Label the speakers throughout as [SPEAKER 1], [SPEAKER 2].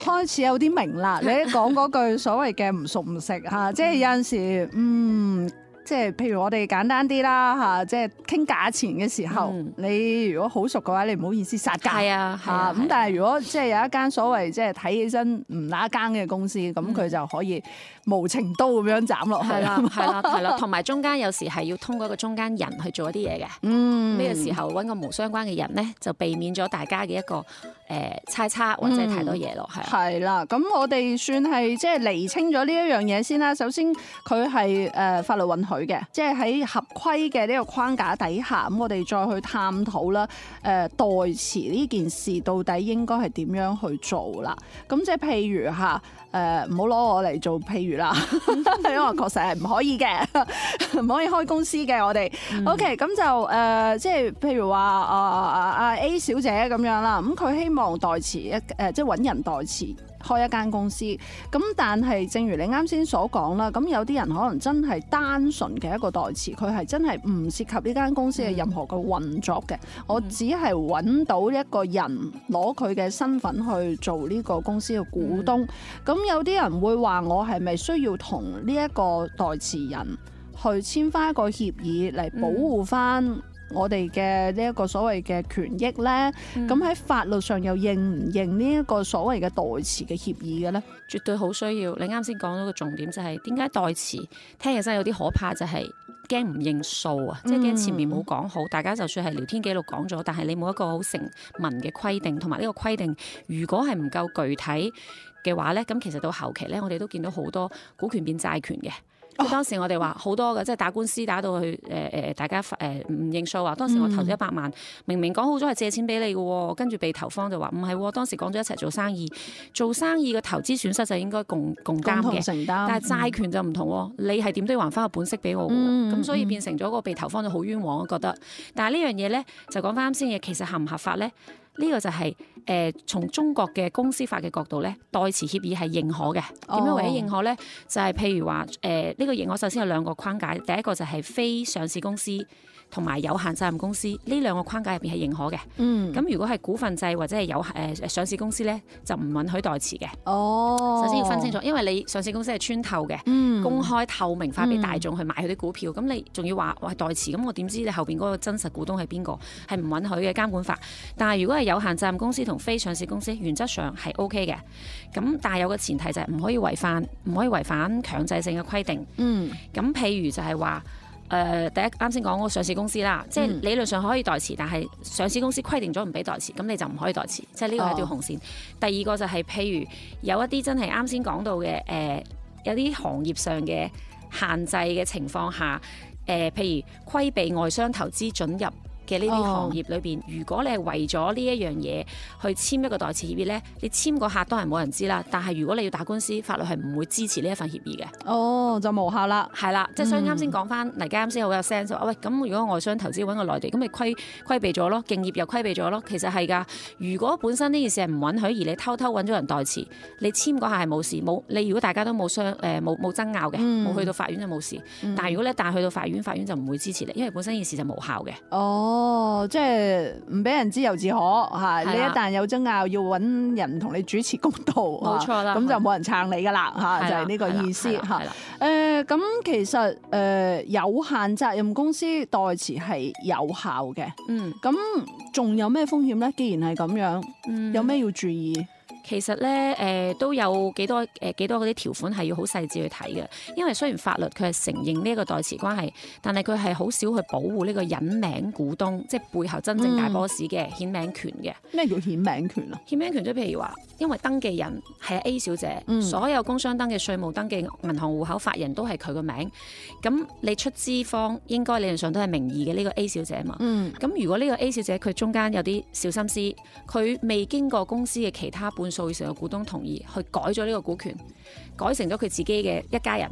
[SPEAKER 1] 開始有啲明啦。你講嗰句所謂嘅唔熟唔食嚇，即係有陣時即係譬如我哋簡單啲啦嚇，即係傾價錢嘅時候，你如果好熟嘅話，你唔好意思殺價。
[SPEAKER 2] 係啊，
[SPEAKER 1] 嚇咁，但係如果即係有一間所謂即係睇起身唔乸更嘅公司，咁佢就可以無情刀咁樣斬落去。
[SPEAKER 2] 係啦，同埋中間有時係要通過一個中間人去做一啲嘢嘅。呢個時候揾個無相關嘅人咧，就避免咗大家嘅一個猜測或者太多嘢咯。
[SPEAKER 1] 係啦，咁我哋算係即係釐清咗呢一樣嘢先啦。首先佢係法律允許嘅，即係喺合規嘅呢個框架底下，咁我哋再去探討啦。代持呢件事到底應該係點樣去做啦？咁即係譬如嚇唔好攞我嚟做譬如啦，因為確實係唔可以嘅，唔可以開公司嘅我哋。OK， 咁就即係譬如話A 小姐咁樣啦，咁佢希望代持即係揾人代持開一間公司，咁但係正如你啱先所講啦，咁有啲人可能真係單純嘅一個代持，佢係真係唔涉及呢間公司嘅任何嘅運作嘅，我只係揾到一個人攞佢嘅身份去做呢個公司嘅股東，咁有啲人會話我係咪需要同呢一個代持人去簽翻一個協議嚟保護翻我哋嘅呢一個所謂嘅權益咧？咁喺法律上又認唔認呢一個所謂嘅代持嘅協議嘅咧？
[SPEAKER 2] 絕對好需要。你啱先講到個重點就係點解代持聽起身有啲可怕，就係驚唔認數啊！即係驚前面冇講好，大家就算係聊天記錄講咗，但係你冇一個好成文嘅規定，同埋呢個規定如果係唔夠具體嘅話咧，咁其實到後期咧，我哋都見到好多股權變債權嘅。當時我哋話好多嘅，即係打官司打到去大家唔認數啊！當時我投咗100萬，明明講好咗係借錢俾你嘅，跟住被投方就話唔係，當時講咗一齊做生意，做生意嘅投資損失就應該共擔嘅，
[SPEAKER 1] 承擔。
[SPEAKER 2] 但係債權就唔同，你係點都要還翻個本息俾我嘅，咁所以變成咗個被投方就好冤枉，我覺得。但係呢樣嘢咧，就講翻啱先嘅，其實合唔合法咧？呢個就係從中國嘅公司法嘅角度咧，代持協議係認可嘅。點樣為之認可咧？就係譬如話呢個認可首先有兩個框架，第一個就係非上市公司同埋有限責任公司，呢兩個框架入邊係認可嘅。咁如果係股份制或者係有上市公司咧，就唔允許代持嘅。首先要分清楚，因為你上市公司係穿透嘅，公開透明化俾大眾去買佢啲股票，咁你仲要話代持，咁我點知你後邊嗰個真實股東係邊個？係唔允許嘅，監管法。但係如果係有限責任公司同非上市公司，原則上係 OK 嘅。咁但係有個前提就係唔可以違反強制性嘅規定。咁譬如就係話。第一啱先講嗰個上市公司啦，即係理論上可以代持，但係上市公司規定咗唔俾代持，咁你就唔可以代持，即係呢個係條紅線。第二個就係譬如有一啲真係啱先講到嘅有啲行業上嘅限制嘅情況下，譬如規避外商投資准入嘅呢啲行業裏邊，如果你係為咗呢一樣嘢去簽一個代持協議咧，你簽個客當然冇人知啦。但係如果你要打官司，法律係唔會支持呢一份協議嘅。就無效啦。係啦，即係所以啱先講翻，黎家啱先好有 sense 話，喂，咁如果外商投資揾個內地，咁咪規避咗咯，競業又規避咗咯。其實係㗎。如果本身呢件事係唔允許，而你偷偷揾咗人代持，你簽嗰下係冇事，你如果大家都冇冇爭拗嘅，冇去到法院就冇事。但係如果你一旦去到法院，法院就唔會支持你，因為本身件事就無效嘅。
[SPEAKER 1] 即係唔俾人知由自可嚇，你一旦有爭拗，要揾人同你主持公道，
[SPEAKER 2] 冇錯啦，
[SPEAKER 1] 咁就冇人撐你噶啦嚇，就係呢個意思嚇。咁其實有限責任公司代持係有效嘅，咁仲有咩風險咧？既然係咁樣，有咩要注意？
[SPEAKER 2] 其實咧，都有幾多嗰啲條款係要好細緻去睇嘅，因為雖然法律佢係承認呢一個代持關係，但係佢係好少去保護呢個隱名股東，即係背後真正大 boss 嘅顯名權嘅。咩
[SPEAKER 1] 叫顯名權啊？
[SPEAKER 2] 顯名權即係譬如話，因為登記人係 A 小姐，所有工商登記、稅務登記、銀行戶口法人都係佢個名，咁你出資方應該理論上都係名義嘅呢個 A 小姐嘛。咁如果呢個 A 小姐佢中間有啲小心思，佢未經過公司嘅其他半數以上嘅股東同意，去改咗呢個股權，改成咗佢自己嘅一家人。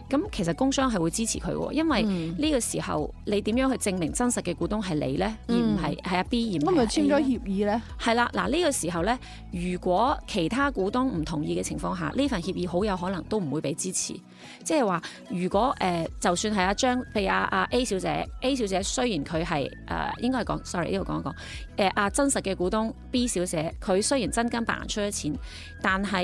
[SPEAKER 2] 咁其實工商係會支持佢喎，因為呢個時候你點樣去證明真實嘅股東係你咧，而唔係阿 B 而唔係 A
[SPEAKER 1] 咁咪簽咗協議咧？
[SPEAKER 2] 係啦，嗱呢個時候咧，如果其他股東唔同意嘅情況下，呢份協議好有可能都唔會俾支持。即係話，如果就算係阿張，譬如阿 A 小姐雖然佢係應該係講 ，sorry 呢度講一講，阿真實嘅股東 B 小姐，佢雖然真金白銀出咗錢，但係